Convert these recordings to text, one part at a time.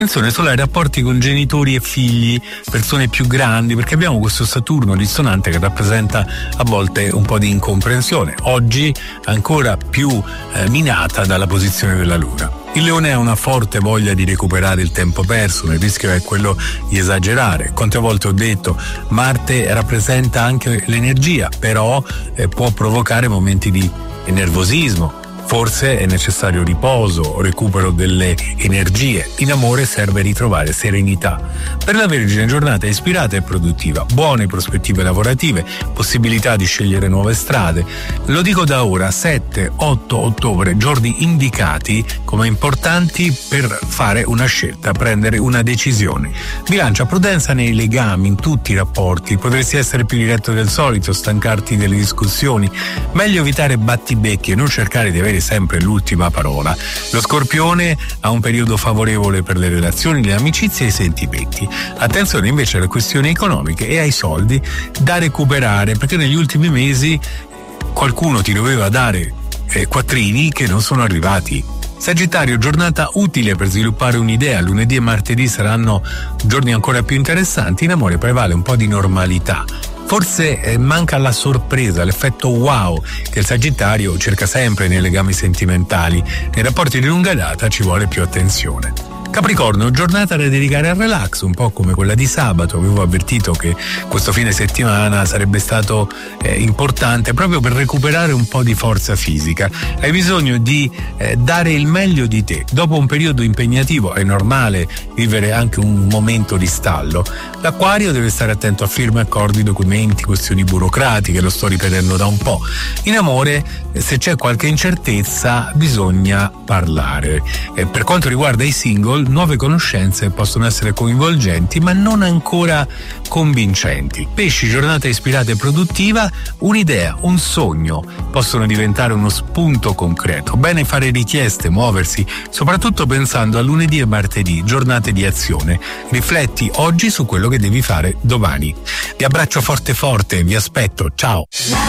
attenzione solo ai rapporti con genitori e figli, persone più grandi, perché abbiamo questo Saturno dissonante che rappresenta a volte un po' di incomprensione, oggi ancora più minata dalla posizione della Luna. Il Leone ha una forte voglia di recuperare il tempo perso, il rischio è quello di esagerare. Quante volte ho detto, Marte rappresenta anche l'energia, però può provocare momenti di nervosismo. Forse è necessario riposo o recupero delle energie. In amore serve ritrovare serenità. Per la Vergine, giornata ispirata e produttiva, buone prospettive lavorative, possibilità di scegliere nuove strade. Lo dico da ora, 7-8 ottobre, giorni indicati come importanti per fare una scelta, prendere una decisione. Bilancia, prudenza nei legami, in tutti i rapporti. Potresti essere più diretto del solito, stancarti delle discussioni. Meglio evitare battibecchi e non cercare di avere sempre l'ultima parola. Lo Scorpione ha un periodo favorevole per le relazioni, le amicizie e i sentimenti. Attenzione invece alle questioni economiche e ai soldi da recuperare, perché negli ultimi mesi qualcuno ti doveva dare quattrini che non sono arrivati. Sagittario, giornata utile per sviluppare un'idea. Lunedì e martedì saranno giorni ancora più interessanti. In amore prevale un po' di normalità. Forse manca la sorpresa, l'effetto wow che il Sagittario cerca sempre nei legami sentimentali. Nei rapporti di lunga data ci vuole più attenzione. Capricorno, giornata da dedicare al relax, un po' come quella di sabato. Avevo avvertito che questo fine settimana sarebbe stato importante proprio per recuperare un po' di forza fisica. Hai bisogno di dare il meglio di te. Dopo un periodo impegnativo è normale vivere anche un momento di stallo. L'Acquario deve stare attento a firme, accordi, documenti, questioni burocratiche, lo sto ripetendo da un po'. In amore, se c'è qualche incertezza, bisogna parlare. Per quanto riguarda i single, nuove conoscenze possono essere coinvolgenti ma non ancora convincenti. Pesci, giornata ispirata e produttiva, un'idea, un sogno possono diventare uno spunto concreto. Bene fare richieste, muoversi, soprattutto pensando a lunedì e martedì, giornate di azione. Rifletti oggi su quello che devi fare domani. Vi abbraccio forte forte, vi aspetto, ciao!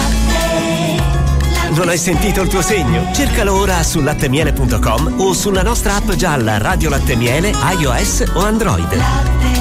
Non hai sentito il tuo segno? Cercalo ora su lattemiele.com o sulla nostra app gialla Radio Latte Miele, iOS o Android.